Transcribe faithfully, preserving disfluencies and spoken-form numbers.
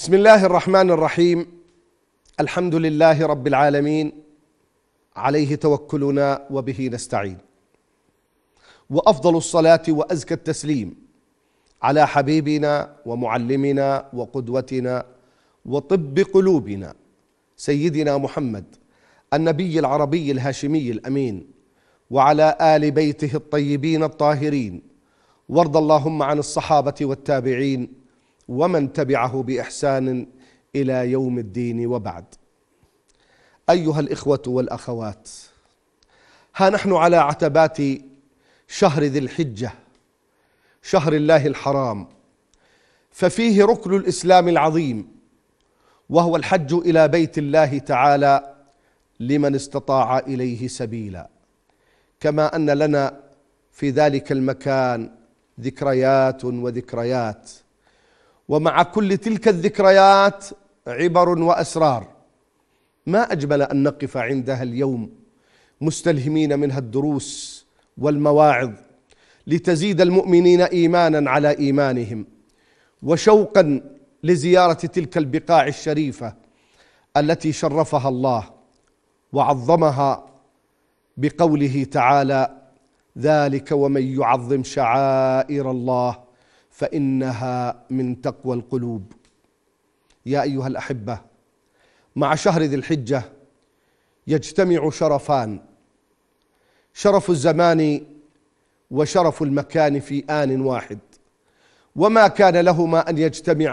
بسم الله الرحمن الرحيم. الحمد لله رب العالمين، عليه توكلنا وبه نستعين، وأفضل الصلاة وأزكى التسليم على حبيبنا ومعلمنا وقدوتنا وطب قلوبنا سيدنا محمد النبي العربي الهاشمي الأمين، وعلى آل بيته الطيبين الطاهرين، وارض اللهم عن الصحابة والتابعين ومن تبعه بإحسان إلى يوم الدين، وبعد. أيها الإخوة والأخوات، ها نحن على عتبات شهر ذي الحجة، شهر الله الحرام، ففيه ركن الإسلام العظيم، وهو الحج إلى بيت الله تعالى لمن استطاع إليه سبيلا. كما أن لنا في ذلك المكان ذكريات وذكريات، ومع كل تلك الذكريات عبر وأسرار ما أجمل أن نقف عندها اليوم مستلهمين منها الدروس والمواعظ، لتزيد المؤمنين إيمانا على إيمانهم، وشوقا لزيارة تلك البقاع الشريفة التي شرفها الله وعظمها بقوله تعالى: ذلك ومن يعظم شعائر الله فإنها من تقوى القلوب. يا أيها الأحبة، مع شهر ذي الحجة يجتمع شرفان: شرف الزمان وشرف المكان في آن واحد، وما كان لهما أن يجتمعا